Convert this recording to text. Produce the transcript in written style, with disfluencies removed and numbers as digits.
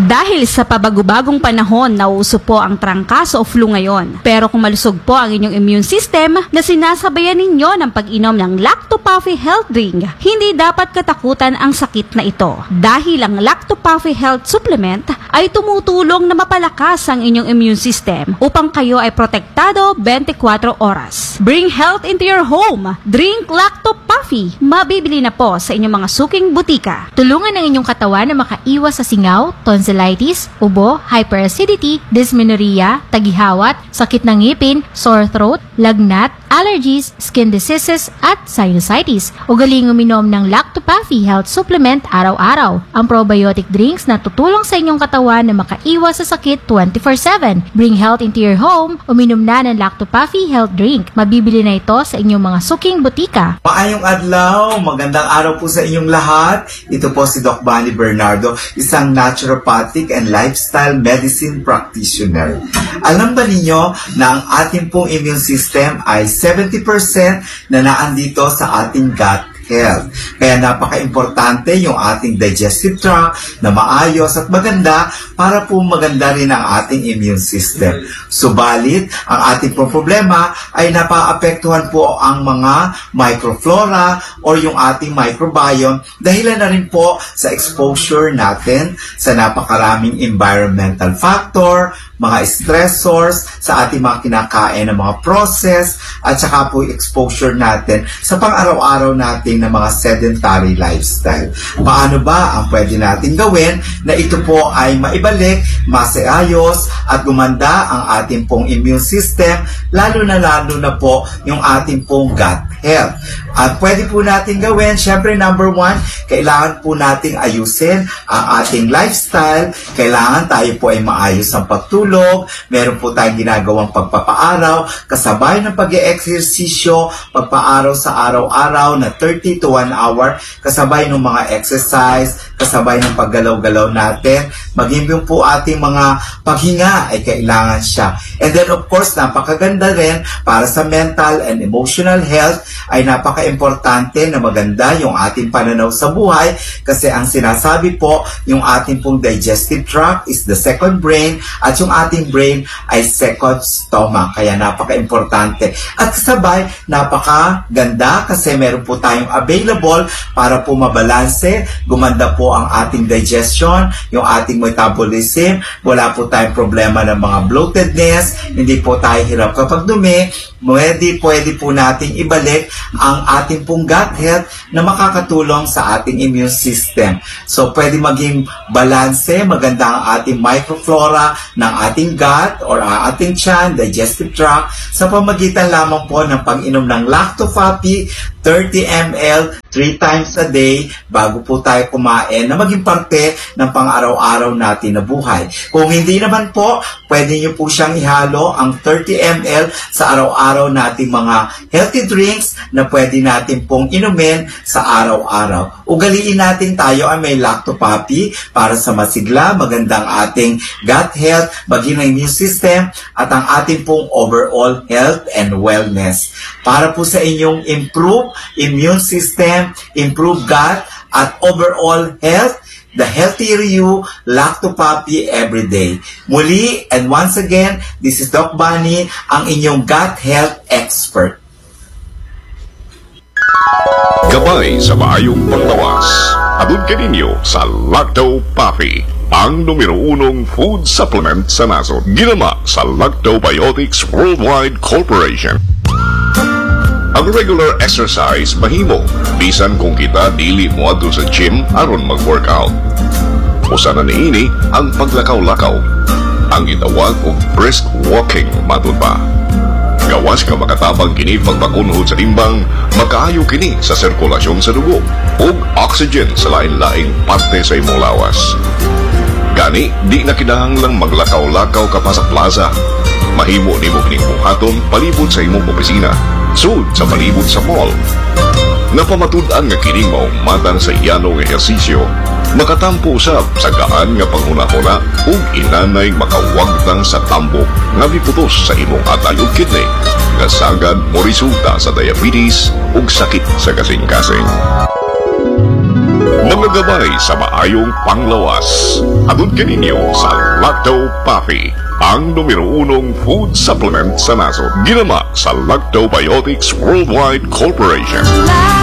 Dahil sa pabagubagong panahon, nauuso po ang trangkaso o flu ngayon. Pero kung malusog po ang inyong immune system na sinasabayan ninyo ng pag-inom ng Lacto-Puffy Health Drink, hindi dapat katakutan ang sakit na ito. Dahil ang Lacto-Puffy Health Supplement ay tumutulong na mapalakas ang inyong immune system upang kayo ay protektado 24 oras. Bring health into your home. Drink Lacto-Puffy. Mabibili na po sa inyong mga suking butika. Tulungan ang inyong katawan na makaiwas sa singaw, tonsillitis, ubo, hyperacidity, dysmenorrhea, tagihawat, sakit ng ngipin, sore throat, lagnat, allergies, skin diseases, at sinusitis. Ugaling uminom ng Lacto-Puffy Health Supplement araw-araw. Ang probiotic drinks na tutulong sa inyong katawan na makaiwas sa sakit 24/7. Bring health into your home. Uminom na ng Lacto-Puffy Health Drink. Mabibili na ito sa inyong mga suking butika. Maayong adlaw, magandang araw po sa inyong lahat. Ito po si Doc Bonnie Bernardo, isang naturopathic and lifestyle medicine practitioner. Alam ba ninyo na ang ating pong immune system ay 70% na naandito sa ating gut health. Kaya napaka-importante yung ating digestive tract na maayos at maganda para po maganda rin ang ating immune system. Subalit, ang ating po problema ay napaapektuhan po ang mga microflora o yung ating microbiome dahilan na rin po sa exposure natin sa napakaraming environmental factor, mga stressors sa ating mga kinakain ng mga process at saka po exposure natin sa pang-araw-araw natin na mga sedentary lifestyle. Paano ba ang pwede natin gawin na ito po ay maibalik, maseayos at gumanda ang ating pong immune system, lalo na po yung ating pong gut health. At pwede po natin gawin, syempre number 1, kailangan po nating ayusin ang ating lifestyle. Kailangan tayo po ay maayos ang pagtulog, meron po tayong ginagawang pagpapaaraw, kasabay ng pag-e-eksesisyo, pagpaaraw sa araw-araw na 30 to 1 hour, kasabay ng mga exercise, kasabay ng paggalaw-galaw natin, maging yung po ating mga paghinga ay kailangan siya. And then of course, napakaganda rin para sa mental and emotional health ay napaka-importante na maganda yung ating pananaw sa buhay kasi ang sinasabi po, yung ating pong digestive tract is the second brain at yung ating brain ay second stomach. Kaya napaka-importante. At kasabay, napakaganda kasi meron po tayong available para po mabalanse, gumanda po ang ating digestion, yung ating metabolism, wala po tayong problema ng mga bloatedness, hindi po tayo hirap kapag dumi, pwede po nating ibalik ang ating pong gut health na makakatulong sa ating immune system. So, pwede maging balanse, maganda ang ating microflora ng ating gut or ating tiyan, digestive tract, sa pamagitan lamang po ng pag-inom ng Lacto-Puffy 30 ml 3 times a day bago po tayo kumain na maging parte ng pang-araw-araw natin na buhay. Kung hindi naman po, pwede nyo po siyang ihalo ang 30 ml sa araw-araw nating mga healthy drinks na pwede natin pong inumin sa araw-araw. Ugaliin natin tayo ay may Lacto-Puffy para sa masigla, magandang ating gut health, maging ang immune system at ang ating pong overall health and wellness. Para po sa inyong improve immune system, improve gut at overall health, the healthier you, Lacto-Puffy every day. Muli, and once again, this is Doc Bonnie, ang inyong gut health expert. Gabay sa maayong paglawas. Adun kaninyo sa Lacto-Puffy, ang numero 1 food supplement sa nasod. Ginama sa Lactobiotics Worldwide Corporation. Ang regular exercise mahimo, bisan kung kita dili mo adto sa gym aron mag-workout. Usa na niini ang paglakaw-lakaw, ang gitawag og brisk walking matud pa. Gawas ka makatabang kini pagpakunhod sa timbang, makaayo kini sa sirkulasyon sa dugo ug oxygen sa lain-laing parte sa imong lawas. Gani, di na kinahanglang maglakaw-lakaw ka pa sa plaza. Mahimo nimo kining buhaton palibot sa imong opisina, sud sa palibot sa mall. Napamatud-an nga kining maumatan sa iyanong ehersisyo, makatampo usab sa gaan nga panghuna-huna ug inanay makawagtang sa tambok nga miputos sa imong atay ug kidney, nga sagad mo resulta sa diabetes ug sakit sa kasing-kasing. Mga gabay sa maayong panglawas. Hatod kaninyo sa Lacto Puffy, ang numero 1 food supplement sa nasod. Ginama sa Lactobiotics Worldwide Corporation.